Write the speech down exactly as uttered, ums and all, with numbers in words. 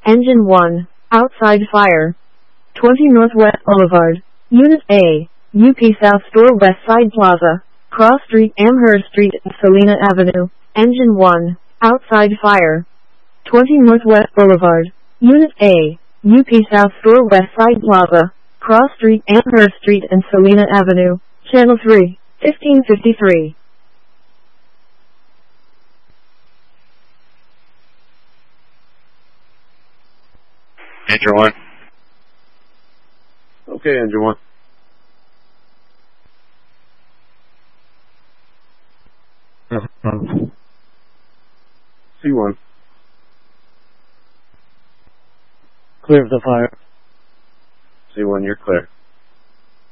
Engine one, outside fire. twenty Northwest Boulevard, Unit A, U P South Store West Side Plaza, Cross Street, Amherst Street, and Salina Avenue. Engine one, outside fire. twenty Northwest Boulevard, Unit A, U P South Store West Side Plaza, Cross Street, Amherst Street, and Salina Avenue. Channel three, fifteen fifty-three. Engine one. Okay, engine one. C one. Clear of the fire. C one, you're clear.